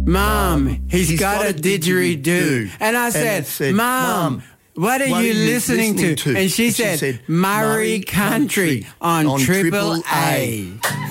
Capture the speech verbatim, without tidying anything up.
Mum, he's, he's got, got a a didgeridoo. didgeridoo. And I And said, I said, Mum, Mum, what are you listening, to? And she And she said, said, Murray Murray Country, Country on, on Triple Triple A. A.